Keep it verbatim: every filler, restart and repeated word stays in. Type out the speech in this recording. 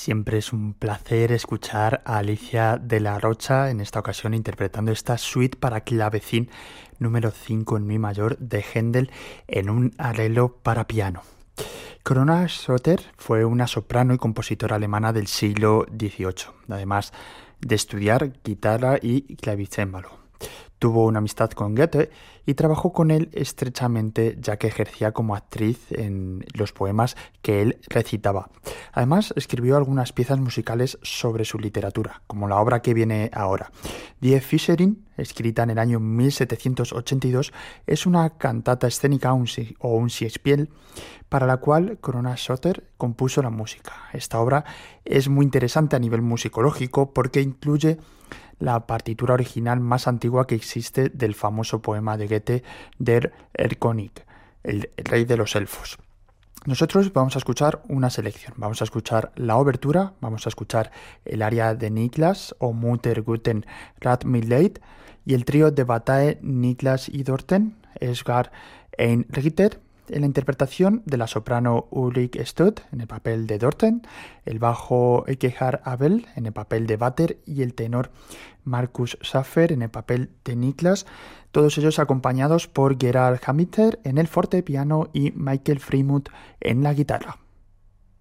Siempre es un placer escuchar a Alicia de la Rocha, en esta ocasión interpretando esta suite para clavecín número cinco en mi mayor de Händel en un arreglo para piano. Corona Schotter fue una soprano y compositora alemana del siglo dieciocho, además de estudiar guitarra y clavicémbalo. Tuvo una amistad con Goethe y trabajó con él estrechamente, ya que ejercía como actriz en los poemas que él recitaba. Además, escribió algunas piezas musicales sobre su literatura, como la obra que viene ahora. Die Fischerin, escrita en el año mil setecientos ochenta y dos, es una cantata escénica o un Shakespeare para la cual Corona Schotter compuso la música. Esta obra es muy interesante a nivel musicológico porque incluye la partitura original más antigua que existe del famoso poema de Goethe, Der Erlkönig, el rey de los elfos. Nosotros vamos a escuchar una selección. Vamos a escuchar la obertura, vamos a escuchar el aria de Niklas o Mutter guten Rat mir leid y el trío de Bataille, Niklas y Dorten, Esgar ein Ritter, en la interpretación de la soprano Ulrike Stott en el papel de Dorten, el bajo Gerhard Abel en el papel de Vater y el tenor Markus Schaffer en el papel de Niklas, todos ellos acompañados por Gerald Hamiter en el fortepiano y Michael Freimuth en la guitarra.